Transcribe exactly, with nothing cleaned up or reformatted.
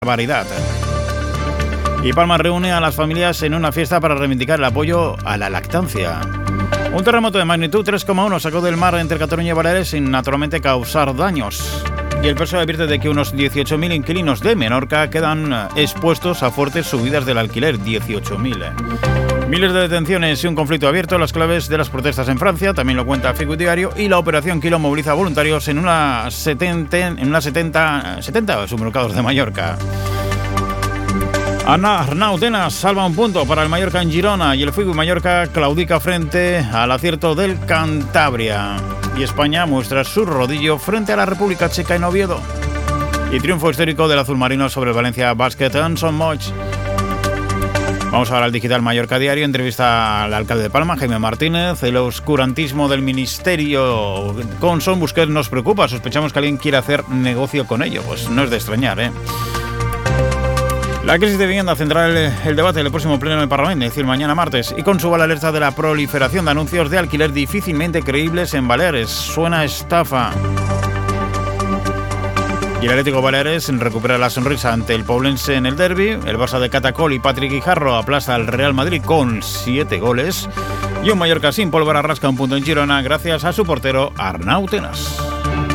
barbaridad. Y Palma reúne a las familias en una fiesta para reivindicar el apoyo a la lactancia. Un terremoto de magnitud tres coma uno sacó del mar entre Cataluña y Baleares sin naturalmente causar daños. Y el P S O E advierte de que unos dieciocho mil inquilinos de Menorca quedan expuestos a fuertes subidas del alquiler. dieciocho mil. Miles de detenciones y un conflicto abierto, las claves de las protestas en Francia, también lo cuenta Figu Diario, y la Operación Kilo moviliza voluntarios en una setenta, en una setenta, setenta supermercados de Mallorca. Arnau Tenas salva un punto para el Mallorca en Girona y el Figu Mallorca claudica frente al acierto del Cantabria. Y España muestra su rodillo frente a la República Checa en Oviedo. Y triunfo histórico del azulmarino sobre el Valencia Basket en Son Moix. Vamos ahora al Digital Mallorca Diario. Entrevista al alcalde de Palma, Jaime Martínez. El oscurantismo del ministerio con Son Busquets nos preocupa. Sospechamos que alguien quiere hacer negocio con ello. Pues no es de extrañar, ¿eh? La crisis de vivienda centrará el, el debate del próximo pleno del Parlamento, es decir, mañana martes, y consuba la alerta de la proliferación de anuncios de alquiler difícilmente creíbles en Baleares. Suena estafa. Y el Atlético Baleares recupera la sonrisa ante el Poblense en el derbi. El Barça de Catacol y Patrick Guijarro aplasta al Real Madrid con siete goles. Y un Mallorca sin pólvora rasca un punto en Girona gracias a su portero Arnau Tenas.